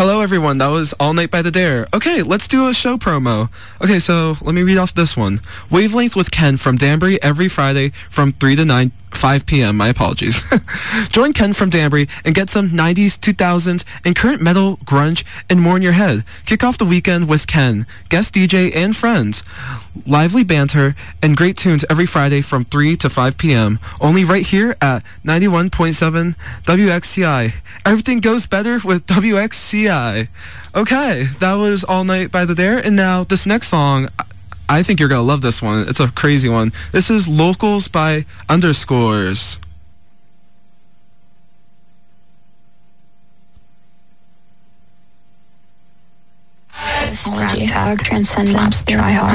Hello, everyone. That was All Night by the Dare. Okay, let's do a show promo. Okay, so let me read off this one. Wavelength with Ken from Danbury every Friday from 3 to 5 p.m. My apologies. Join Ken from Danbury and get some 90s, 2000s, and current metal, grunge, and more in your head. Kick off the weekend with Ken, guest DJ, and friends. Lively banter and great tunes every Friday from 3 to 5 p.m. Only right here at 91.7 WXCI. Everything goes better with WXCI. Okay, that was All Night by the Dare, and now this next song, I think you're going to love this one. It's a crazy one. This is Locals by Underscores. Tag, transcendence, try hard.